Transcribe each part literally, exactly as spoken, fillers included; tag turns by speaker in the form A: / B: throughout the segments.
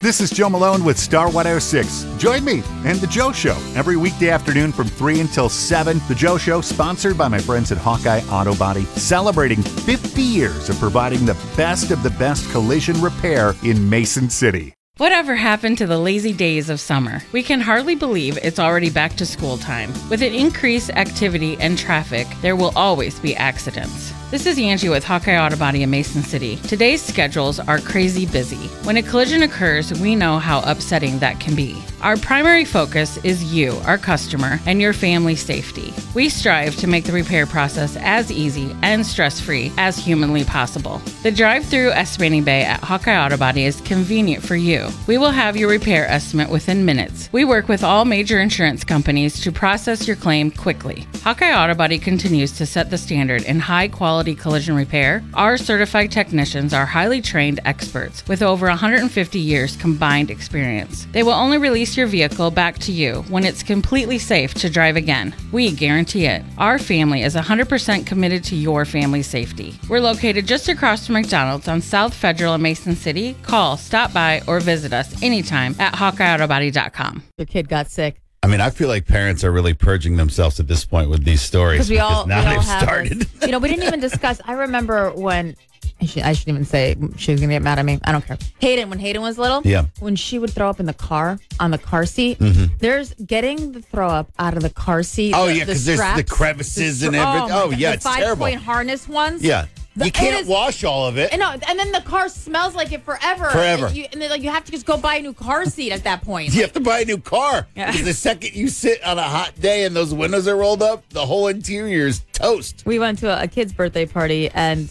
A: This is Joe Malone with Star one oh six. Join me and The Joe Show every weekday afternoon from three until seven. The Joe Show, sponsored by my friends at Hawkeye Auto Body, celebrating fifty years of providing the best of the best collision repair in Mason City.
B: Whatever happened to the lazy days of summer? We can hardly believe it's already back to school time. With an increased activity and traffic, there will always be accidents. This is Angie with Hawkeye Auto Body in Mason City. Today's schedules are crazy busy. When a collision occurs, we know how upsetting that can be. Our primary focus is you, our customer, and your family's safety. We strive to make the repair process as easy and stress-free as humanly possible. The drive-through estimating bay at Hawkeye Auto Body is convenient for you. We will have your repair estimate within minutes. We work with all major insurance companies to process your claim quickly. Hawkeye Auto Body continues to set the standard in high-quality collision repair. Our certified technicians are highly trained experts with over one hundred fifty years combined experience. They will only release your vehicle back to you when it's completely safe to drive again. We guarantee it. Our family is one hundred percent committed to your family's safety. We're located just across from McDonald's on South Federal in Mason City. Call, stop by, or visit us anytime at hawkeye auto body dot com.
C: Your kid got sick.
D: I mean, I feel like parents are really purging themselves at this point with these stories.
C: Because we all,
D: now
C: we all
D: they've
C: have
D: started.
C: this. You know, we didn't even discuss. I remember when, I, should, I shouldn't even say she was going to get mad at me. I don't care. Hayden, when Hayden was little,
D: yeah.
C: when she would throw up in the car, on the car seat,
D: mm-hmm.
C: there's getting the throw up out of the car seat.
D: Oh,
C: the,
D: yeah, because the there's the crevices the, and everything. Oh, oh yeah,
C: the
D: it's
C: five
D: terrible.
C: point harness ones.
D: Yeah.
C: The,
D: you can't
C: is,
D: wash all of it.
C: And no, and then the car smells like it forever.
D: Forever.
C: And, you, and then like you have to just go buy a new car seat at that point.
D: You have to buy a new car.
C: Yeah.
D: Because the second you sit on a hot day and those windows are rolled up, the whole interior is toast.
C: We went to a, a kid's birthday party, and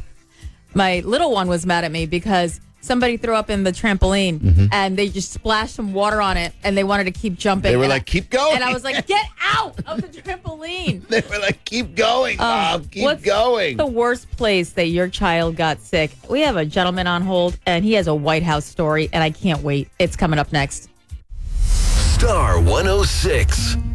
C: my little one was mad at me because somebody threw up in the trampoline, mm-hmm. and they just splashed some water on it, and they wanted to keep jumping.
D: They were
C: and
D: like,
C: I,
D: keep going.
C: And I was like, get out of the trampoline.
D: They were like, keep going, Mom.
C: Um,
D: keep
C: what's
D: going.
C: The worst place that your child got sick? We have a gentleman on hold, and he has a White House story, and I can't wait. It's coming up next.
E: Star one oh six.